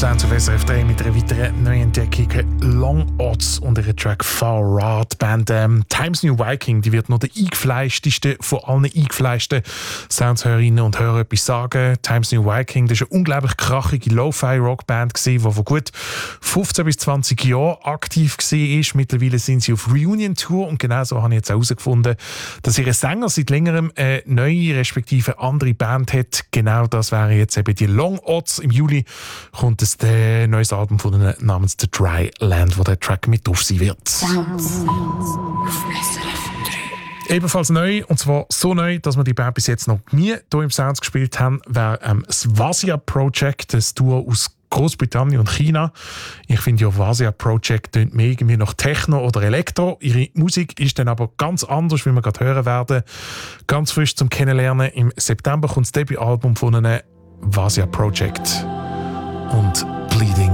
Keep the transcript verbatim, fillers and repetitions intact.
Sounds auf S R F drei mit einer weiteren Neuentdeckung Long Odds und ihrem Track Far Right. Die Band ähm, Times New Viking, die wird noch der eingefleischteste von allen eingefleischten Soundshörerinnen und Hörer etwas sagen. Times New Viking, das war eine unglaublich krachige Lo-Fi-Rock-Band, die vor gut fünfzehn bis zwanzig Jahren aktiv war. Mittlerweile sind sie auf Reunion-Tour und genau so habe ich jetzt herausgefunden, dass ihr Sänger seit längerem eine neue, respektive andere Band hat. Genau das wäre jetzt eben die Long Odds. Im Juli kommt es ein neues Album von ihnen namens The Dry Land, wo der Track mit drauf sein wird. Sounds. Ebenfalls neu, und zwar so neu, dass wir die Band bis jetzt noch nie hier im Sounds gespielt haben, wäre ähm, das Vasia Project, das Duo aus Großbritannien und China. Ich finde ja, Vasia Project klingt mehr irgendwie nach Techno oder Elektro. Ihre Musik ist dann aber ganz anders, wie wir gerade hören werden. Ganz frisch zum Kennenlernen. Im September kommt das Debütalbum von einem Vasia Project und Bleeding